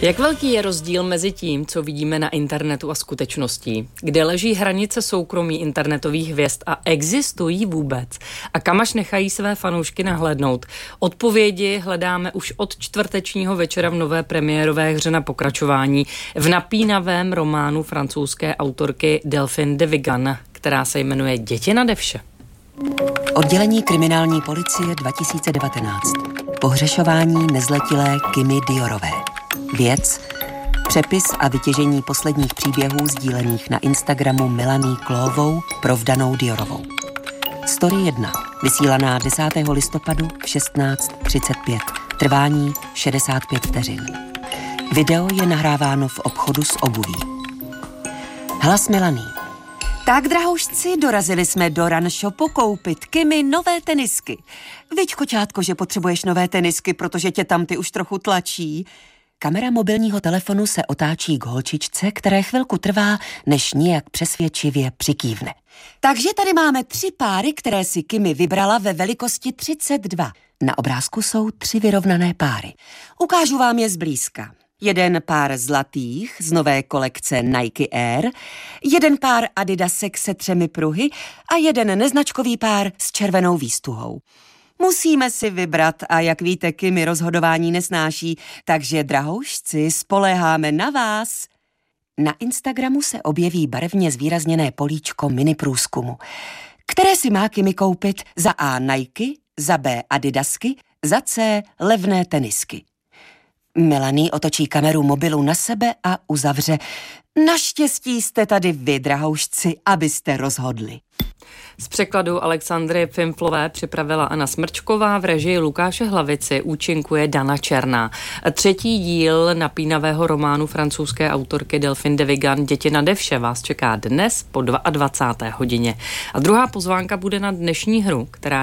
Jak velký je rozdíl mezi tím, co vidíme na internetu a skutečností? Kde leží hranice soukromí internetových hvězd a existují vůbec? A kam až nechají své fanoušky nahlédnout? Odpovědi hledáme už od čtvrtečního večera v nové premiérové hře na pokračování v napínavém románu francouzské autorky Delphine de Vigan, která se jmenuje Děti nade vše. Oddělení kriminální policie 2019. Pohřešování nezletilé Kimi Diorové. Věc, přepis a vytěžení posledních příběhů sdílených na Instagramu Melanie Klovou, provdanou Diorovou. Story 1, vysílaná 10. listopadu v 16:35. Trvání 65 vteřin. Video je nahráváno v obchodu s obuví. Hlas Melanie. Tak, drahoušci, dorazili jsme do Run Shopu koupit Kimi nové tenisky. Viď, koťátko, že potřebuješ nové tenisky, protože tě tam ty už trochu tlačí. Kamera mobilního telefonu se otáčí k holčičce, které chvilku trvá, než nějak přesvědčivě přikývne. Takže tady máme 3 páry, které si Kimi vybrala ve velikosti 32. Na obrázku jsou 3 vyrovnané páry. Ukážu vám je zblízka. Jeden pár zlatých z nové kolekce Nike Air, jeden pár Adidasek se 3 pruhy a jeden neznačkový pár s červenou výstuhou. Musíme si vybrat a jak víte, Kimi rozhodování nesnáší, takže drahoušci, spoléháme na vás. Na Instagramu se objeví barevně zvýrazněné políčko mini průzkumu, které si má Kimi koupit za A Nike, za B Adidasky, za C levné tenisky. Melanie otočí kameru mobilu na sebe a uzavře. Naštěstí jste tady vy, drahoušci, abyste rozhodli. Z překladu Alexandry Fimflové připravila Anna Smrčková, v režii Lukáše Hlavici účinkuje Dana Černá. 3. díl napínavého románu francouzské autorky Delphine de Vigan Děti nade vše vás čeká dnes po 22. hodině. A druhá pozvánka bude na dnešní hru, která